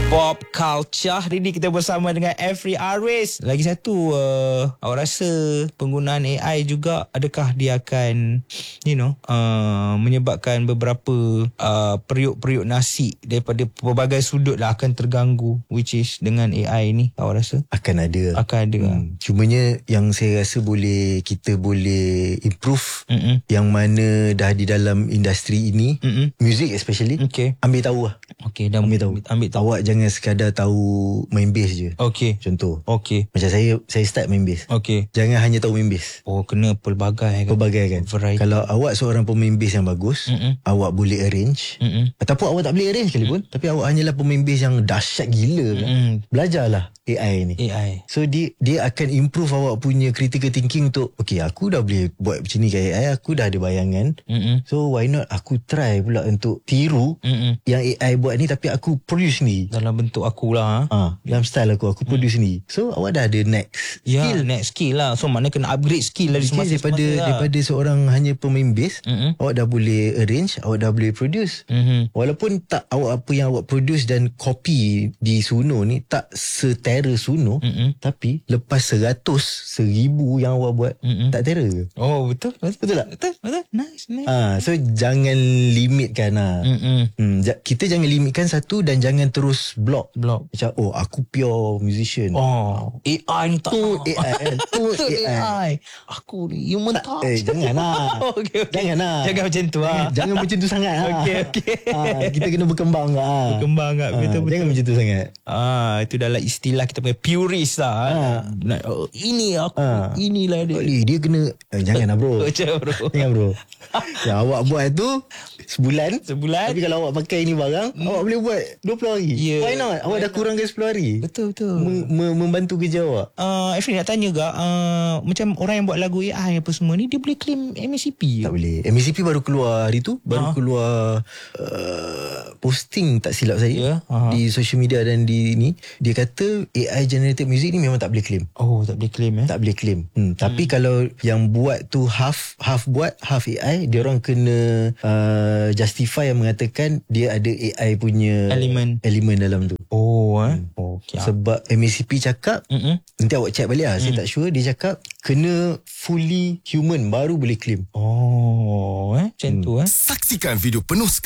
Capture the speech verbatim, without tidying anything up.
Pop Culture. Hari ni kita bersama dengan Every Arwis. Lagi satu, uh, awak rasa penggunaan A I juga, adakah dia akan, you know, uh, menyebabkan beberapa uh, periuk-periuk nasi daripada pelbagai sudut lah akan terganggu, which is dengan A I ni, awak rasa? Akan ada. Akan ada. Hmm. Cumanya yang saya rasa boleh, kita boleh improve, Mm-mm. yang mana dah di dalam industri ini, Mm-mm. music especially, Okay. ambil tahu lah. Okay, dah Ambil tahu. Ambil, ambil tahu. Awak jangan sekadar tahu main bass je. Okay. Contoh. Okay. Macam saya, saya start main bass. Okay. Jangan hanya tahu main bass. Oh, kena pelbagai kan? Pelbagai kan. Variety. Kalau awak seorang pemain bass yang bagus, Mm-mm. awak boleh arrange. Mm-mm. Ataupun awak tak boleh arrange sekalipun, tapi awak hanyalah pemain bass yang dahsyat gila kan. Mm. Belajarlah A I ni. A I. So dia dia akan improve awak punya critical thinking untuk, okay, aku dah boleh buat macam ni kat A I, aku dah ada bayangan. Mm-mm. So why not aku try pula untuk tiru Mm-mm. yang A I buat ni, tapi aku produce ni. Dalam bentuk akulah. Ha? Ah, dalam style aku, aku produce ni. So awak dah ada next Ya, skill. next skill lah. So maknanya kena upgrade skill dari Sikit semasa daripada semasa lah. daripada seorang hanya pemain bass, Mm-mm. awak dah boleh arrange, awak dah boleh produce. Mm-hmm. Walaupun tak awak apa yang awak produce dan copy di Suno ni tak setera Suno, Mm-mm. tapi lepas seratus, seribu yang awak buat, Mm-mm. tak terror ke? Oh, betul. Betul, Betul tak? Betul, betul. Nice, nice. Ah, so jangan limitkan lah. Mm-mm. Hmm, ja- kita jangan limitkan satu dan jangan terus block. Block. Macam, oh aku pure musician. Oh, A I ni tak Tu nak. A I kan? Tu Tu A I. A I. Aku ni human touch. Eh, jangan lah. okay, okay. Jangan lah. Jangan macam tu lah. Jangan, jangan macam tu sangat lah. Okey, okey. Ah, kita kena berkembang lah. Berkembang tak? Ah, Betul-betul. Jangan macam tu sangat. Ah, itu dalam istilah kita punya purist lah. Ah. Nak, oh, ini aku, Ah. inilah dia. Boleh, dia kena eh, jangan lah bro. Macam bro. Jangan bro. Ya, awak buat tu sebulan. Sebulan. Tapi kalau awak pakai ni barang, hmm. awak boleh buat dua puluh hari. Ya. Why not? Awak dah kurangkan sepuluh hari. Betul, betul. Mem- mem- membantu kerja awak. Uh, Efri nak tanya gak, uh, macam orang yang buat lagu A I apa semua ni, dia boleh claim M A C P? Tak boleh. M A C P baru keluar hari tu. Baru Ha. keluar uh, posting tak silap saya. Ya, aha. Di social media dan di ni. Dia kata A I generated music ni memang tak boleh claim. Oh, tak boleh claim eh? Tak boleh claim. Hmm. Tapi kalau yang buat tu half half buat, half A I, dia orang kena uh, justify yang mengatakan dia ada A I punya Elemen. elemen dalam tu. Oh, eh? Oh, okay. Sebab M A C P cakap, Mm-mm. nanti awak check balik lah, saya tak sure, dia cakap kena fully human baru boleh claim. Oh, eh? Macam tu eh? Saksikan video penuh sekali